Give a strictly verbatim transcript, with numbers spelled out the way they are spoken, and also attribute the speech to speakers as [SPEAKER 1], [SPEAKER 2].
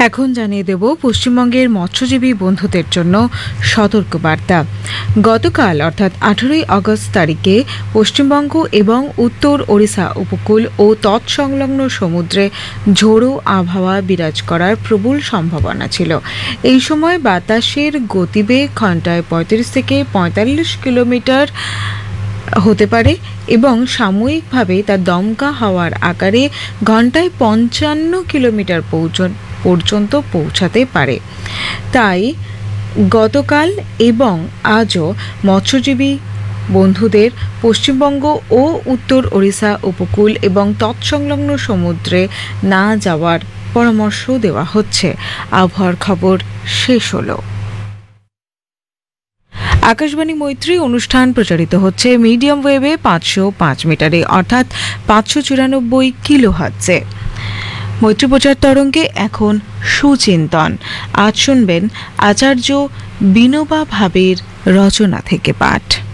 [SPEAKER 1] এখন জানিয়ে দেব পশ্চিমবঙ্গের মৎস্যজীবী বন্ধুদের জন্য সতর্কবার্তা। গতকাল অর্থাৎ আঠারোই আগস্ট তারিখে পশ্চিমবঙ্গ এবং উত্তর ওড়িশা উপকূল ও তৎসংলগ্ন সমুদ্রে ঝোড়ো আবহাওয়া বিরাজ করার প্রবল সম্ভাবনা ছিল। এই সময় বাতাসের গতিবেগ ঘন্টায় পঁয়ত্রিশ থেকে পঁয়তাল্লিশ কিলোমিটার হতে পারে এবং সাময়িকভাবে তা দমকা হাওয়ার আকারে ঘন্টায় পঞ্চান্ন কিলোমিটার পর্যন্ত পৌঁছাতে পারে। তাই গতকাল এবং আজও মৎস্যজীবী বন্ধুদের পশ্চিমবঙ্গ ও উত্তর ওড়িশা উপকূল এবং তৎসংলগ্ন সমুদ্রে না যাওয়ার পরামর্শ দেওয়া হচ্ছে। আবহাওয়ার খবর শেষ হলো। আকাশবাণী মৈত্রী অনুষ্ঠান প্রচারিত হচ্ছে মিডিয়াম ওয়েভে পাঁচশো পাঁচ মিটারে অর্থাৎ পাঁচশো চুরানব্বই কিলো হার্টজে। মৈত্রী প্রচার তরঙ্গে এখন সুচিন্তন। আজ শুনবেন আচার্য বিনোবা ভাবের রচনা থেকে পাঠ।